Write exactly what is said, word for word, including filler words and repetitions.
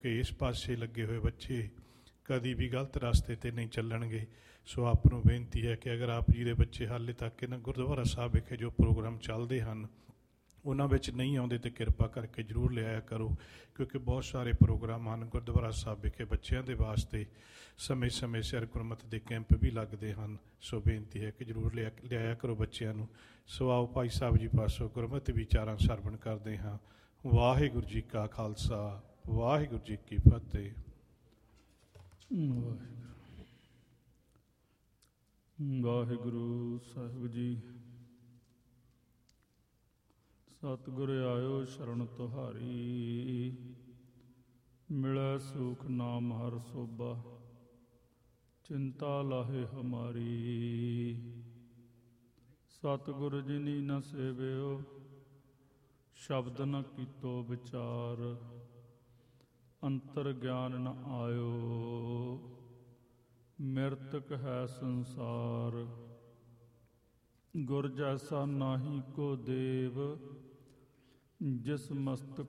ਕਿ ਇਸ ਪਾਸੇ ਲੱਗੇ ਹੋਏ ਬੱਚੇ ਕਦੀ ਵੀ ਗਲਤ ਰਸਤੇ 'ਤੇ ਨਹੀਂ ਚੱਲਣਗੇ। ਸੋ ਆਪ ਨੂੰ ਬੇਨਤੀ ਹੈ ਕਿ ਅਗਰ ਆਪ ਜੀ ਦੇ ਬੱਚੇ ਹਾਲੇ ਤੱਕ ਇਹਨਾਂ ਗੁਰਦੁਆਰਾ ਸਾਹਿਬ ਵਿਖੇ ਜੋ ਪ੍ਰੋਗਰਾਮ ਚੱਲਦੇ ਹਨ ਉਹਨਾਂ ਵਿੱਚ ਨਹੀਂ ਆਉਂਦੇ ਤਾਂ ਕਿਰਪਾ ਕਰਕੇ ਜ਼ਰੂਰ ਲਿਆਇਆ ਕਰੋ, ਕਿਉਂਕਿ ਬਹੁਤ ਸਾਰੇ ਪ੍ਰੋਗਰਾਮ ਹਨ ਗੁਰਦੁਆਰਾ ਸਾਹਿਬ ਵਿਖੇ ਬੱਚਿਆਂ ਦੇ ਵਾਸਤੇ। ਸਮੇਂ ਸਮੇਂ ਸਿਰ ਗੁਰਮਤਿ ਦੇ ਕੈਂਪ ਵੀ ਲੱਗਦੇ ਹਨ। ਸੋ ਬੇਨਤੀ ਹੈ ਕਿ ਜ਼ਰੂਰ ਲਿਆ ਲਿਆਇਆ ਕਰੋ ਬੱਚਿਆਂ ਨੂੰ। ਸੋ ਆਓ ਭਾਈ ਸਾਹਿਬ ਜੀ ਪਾਸੋਂ ਗੁਰਮਤਿ ਵਿਚਾਰਾਂ ਸਰਵਣ ਕਰਦੇ ਹਾਂ। ਵਾਹਿਗੁਰੂ ਜੀ ਕਾ ਖਾਲਸਾ, ਵਾਹਿਗੁਰੂ ਜੀ ਕੀ ਫਤਿਹ। ਵਾਹਿਗੁਰੂ ਸਾਹਿਬ ਜੀ। ਸਤਿਗੁਰ ਆਇਓ ਸ਼ਰਨ ਤੁਹਾਰੀ, ਮਿਲੈ ਸੁਖ ਨਾਮ ਹਰ ਸੋਭਾ, ਚਿੰਤਾ ਲਾਹੇ ਹਮਾਰੀ। ਸਤਿਗੁਰ ਜਿਨੀ ਨ ਸੇਵਿਓ, ਸ਼ਬਦ ਨ ਕੀਤੋ ਵਿਚਾਰ, ਅੰਤਰ ਗਿਆਨ ਨ ਆਇਓ, ਮਿਰਤਕ ਹੈ ਸੰਸਾਰ। ਗੁਰ ਜੈਸਾ ਨਾਹੀ ਕੋ ਦੇਵ, ਜਿਸ ਮਸਤਕ